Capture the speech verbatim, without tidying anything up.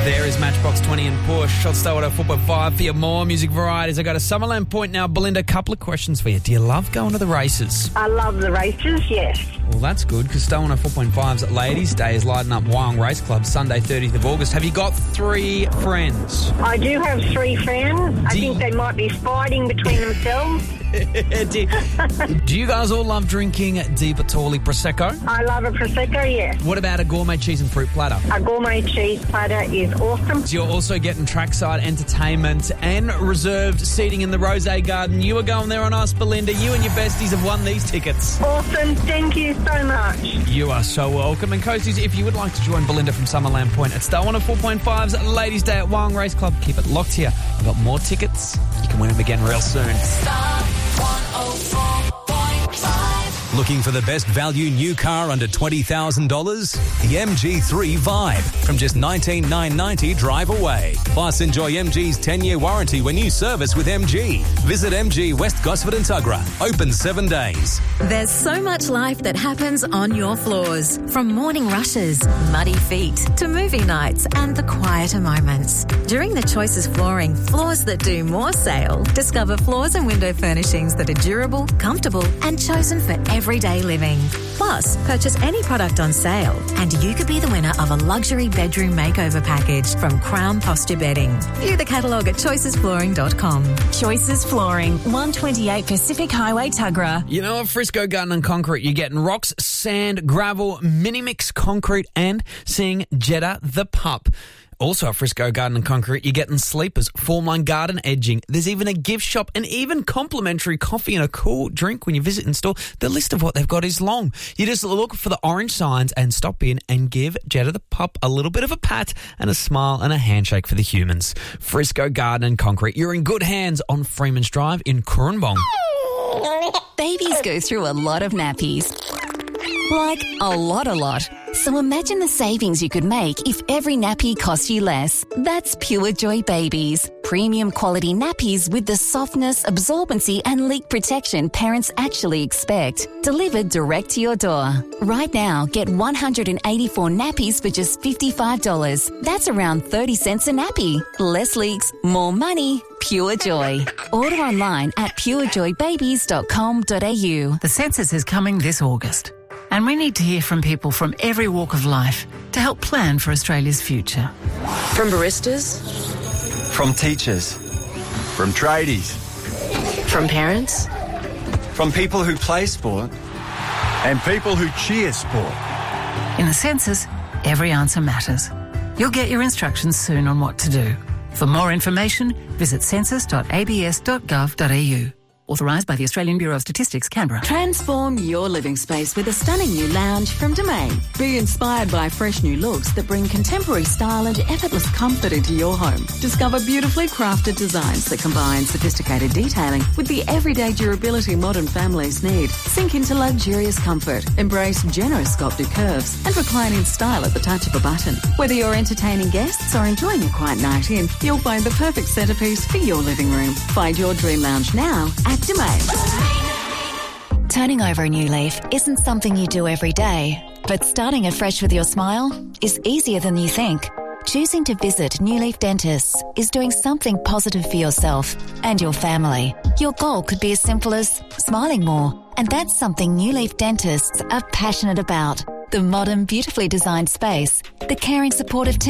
There is Matchbox twenty and Push. I'll start with a four point five for your more music varieties. I got a Summerland point now. Belinda, a couple of questions for you. Do you love going to the races? I love the races, yes. Well, that's good, because Stolen at four point five's at Ladies' Day is lighting up Wyong Race Club Sunday, thirtieth of August. Have you got three friends? I do have three friends. I Do think you- they might be fighting between themselves. do, do you guys all love drinking Di Bartoli Prosecco? I love a Prosecco, yes. What about a gourmet cheese and fruit platter? A gourmet cheese platter is awesome. So you're also getting trackside entertainment and reserved seating in the Rose Garden. You are going there on us, Belinda. You and your besties have won these tickets. Awesome. Thank you so much. You are so welcome. And Coasties, if you would like to join Belinda from Summerland Point at Starwana four point five's Ladies' Day at Wyong Race Club, keep it locked here. We've got more tickets. You can win them again real soon. Looking for the best value new car under twenty thousand dollars? The M G three Vibe from just nineteen thousand nine hundred ninety dollars drive away. Plus, enjoy M G's ten-year warranty when you service with M G. Visit M G West Gosford and Tuggerah. Open seven days. There's so much life that happens on your floors. From morning rushes, muddy feet, to movie nights and the quieter moments. During the Choices Flooring Floors That Do More sale, discover floors and window furnishings that are durable, comfortable and chosen for everyday living. Plus, purchase any product on sale and you could be the winner of a luxury bedroom makeover package from Crown Posture Bedding. View the catalogue at choices flooring dot com. Choices Flooring, one twenty-eight Pacific Highway, Tuggerah. You know, at Frisco Garden and Concrete, you're getting rocks, sand, gravel, mini-mix concrete and seeing Jetta the pup. Also at Frisco Garden and Concrete, you're getting sleepers, formline garden edging. There's even a gift shop and even complimentary coffee and a cool drink when you visit in store. The list of what they've got is long. You just look for the orange signs and stop in and give Jetta the pup a little bit of a pat and a smile and a handshake for the humans. Frisco Garden and Concrete. You're in good hands on Freeman's Drive in Currumbong. Babies go through a lot of nappies. Like, a lot, a lot. So imagine the savings you could make if every nappy cost you less. That's Pure Joy Babies. Premium quality nappies with the softness, absorbency and leak protection parents actually expect. Delivered direct to your door. Right now, get one hundred eighty-four nappies for just fifty-five dollars. That's around thirty cents a nappy. Less leaks, more money. Pure Joy. Order online at pure joy babies dot com dot a u. The census is coming this August, and we need to hear from people from every walk of life to help plan for Australia's future. From baristas, From teachers. From tradies. from parents, From people who play sport. And people who cheer sport. In the census, every answer matters. You'll get your instructions soon on what to do. For more information, visit census dot a b s dot gov dot a u. Authorised by the Australian Bureau of Statistics, Canberra. Transform your living space with a stunning new lounge from Domain. Be inspired by fresh new looks that bring contemporary style and effortless comfort into your home. Discover beautifully crafted designs that combine sophisticated detailing with the everyday durability modern families need. Sink into luxurious comfort, embrace generous sculpted curves, and recline in style at the touch of a button. Whether you're entertaining guests or enjoying a quiet night in, you'll find the perfect centerpiece for your living room. Find your dream lounge now at Domain. Turning over a new leaf isn't something you do every day, but starting afresh with your smile is easier than you think. Choosing to visit New Leaf Dentists is doing something positive for yourself and your family. Your goal could be as simple as smiling more, and that's something New Leaf Dentists are passionate about. The modern, beautifully designed space, the caring, supportive team.